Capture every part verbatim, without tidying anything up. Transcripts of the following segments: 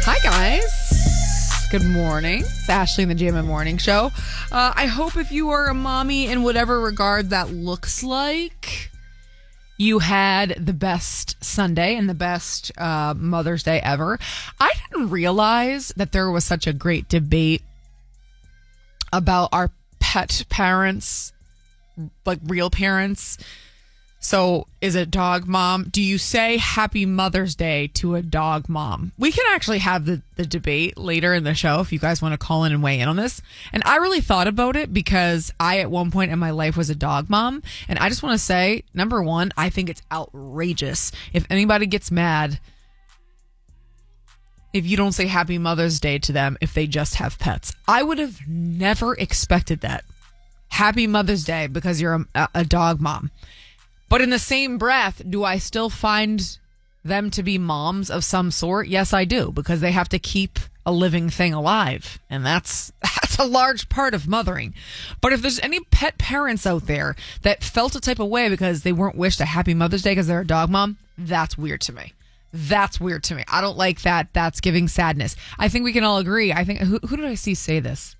Hi, guys. Good morning. It's Ashley and the J M M Morning Show. Uh, I hope if you are a mommy in whatever regard that looks like, you had the best Sunday and the best uh, Mother's Day ever. I didn't realize that there was such a great debate about our pet parents, like real parents. So is it dog mom? Do you say happy Mother's Day to a dog mom? We can actually have the, the debate later in the show if you guys want to call in and weigh in on this. And I really thought about it because I, at one point in my life, was a dog mom. And I just want to say, number one, I think it's outrageous if anybody gets mad if you don't say happy Mother's Day to them if they just have pets. I would have never expected that. Happy Mother's Day because you're a, a dog mom. But in the same breath, do I still find them to be moms of some sort? Yes, I do, because they have to keep a living thing alive. And that's that's a large part of mothering. But if there's any pet parents out there that felt a type of way because they weren't wished a happy Mother's Day because they're a dog mom, that's weird to me. That's weird to me. I don't like that. That's giving sadness. I think we can all agree. I think, who, who did I see say this?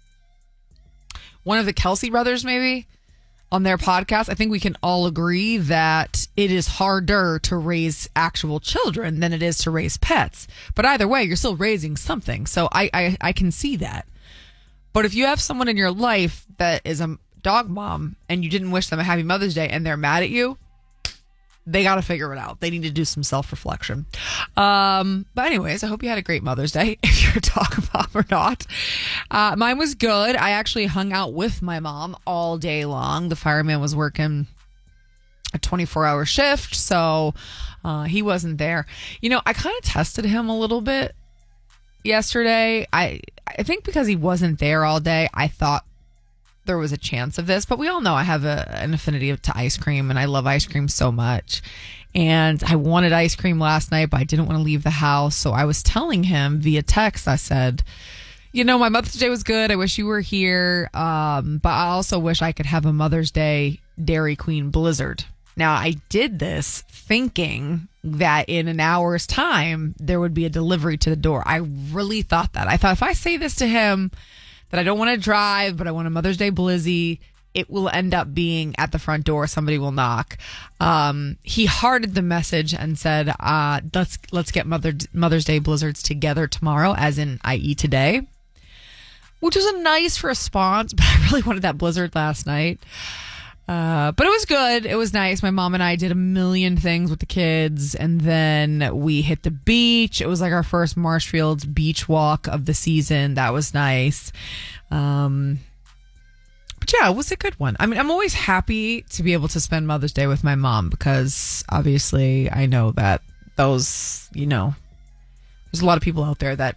One of the Kelsey brothers, maybe? On their podcast, I think we can all agree that it is harder to raise actual children than it is to raise pets. But either way, you're still raising something. So I, I, I can see that. But if you have someone in your life that is a dog mom and you didn't wish them a happy Mother's Day and they're mad at you, they got to figure it out. They need to do some self-reflection. Um, but anyways, I hope you had a great Mother's Day, if you're a dog mom or not. Uh, mine was good. I actually hung out with my mom all day long. The fireman was working a twenty-four hour shift, so uh, he wasn't there. You know, I kind of tested him a little bit yesterday. I, I think because he wasn't there all day, I thought there was a chance of this, but we all know I have a, an affinity to ice cream and I love ice cream so much. And I wanted ice cream last night, but I didn't want to leave the house. So I was telling him via text, I said, you know, my Mother's Day was good. I wish you were here. Um, but I also wish I could have a Mother's Day Dairy Queen Blizzard. Now, I did this thinking that in an hour's time, there would be a delivery to the door. I really thought that. I thought if I say this to him, that I don't want to drive, but I want a Mother's Day Blizzy, it will end up being at the front door. Somebody will knock. Um, he hearted the message and said, uh, let's let's get Mother, Mother's Day Blizzards together tomorrow, as in that is today, which was a nice response, but I really wanted that Blizzard last night. Uh, but it was good. It was nice. My mom and I did a million things with the kids, and then we hit the beach. It was like our first Marshfields beach walk of the season. That was nice. Um, but yeah, it was a good one. I mean, I'm always happy to be able to spend Mother's Day with my mom because obviously I know that those, you know, there's a lot of people out there that